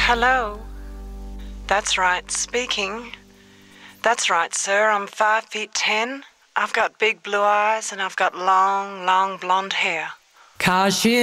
Hello. That's right, speaking. That's right, sir. I'm 5'10". I've got big blue eyes and I've got long, long blonde hair. 'Cause she